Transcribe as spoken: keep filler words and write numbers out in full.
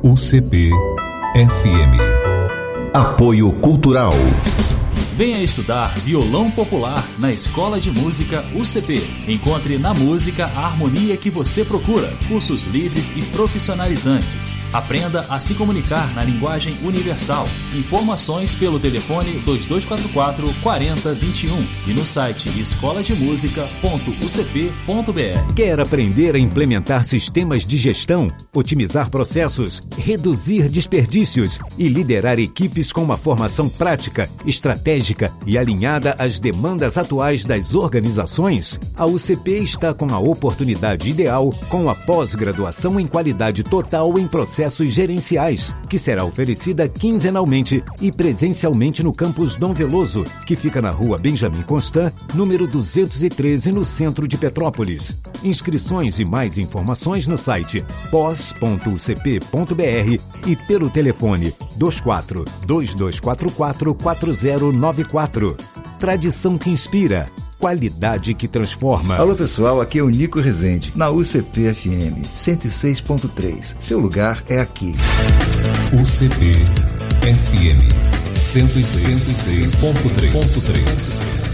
U C P F M. Apoio Cultural. Venha estudar violão popular na Escola de Música U C P. Encontre na música a harmonia que você procura. Cursos livres e profissionalizantes. Aprenda a se comunicar na linguagem universal. Informações pelo telefone dois dois quatro quatro, quatro zero dois um e no site escola de música ponto u c p ponto b r. Quer aprender a implementar sistemas de gestão, otimizar processos, reduzir desperdícios e liderar equipes com uma formação prática, estratégica e alinhada às demandas atuais das organizações? A U C P está com a oportunidade ideal com a pós-graduação em qualidade total em processos gerenciais, que será oferecida quinzenalmente e presencialmente no campus Dom Veloso, que fica na rua Benjamin Constant, número duzentos e treze, no centro de Petrópolis. Inscrições e mais informações no site pós ponto u c p ponto b r e pelo telefone dois quatro dois dois quatro quatro quatro zero nove quatro. Tradição que inspira, qualidade que transforma. Alô pessoal, aqui é o Nico Rezende, na U C P F M cento e seis ponto três. Seu lugar é aqui. U C P F M cento e seis ponto três.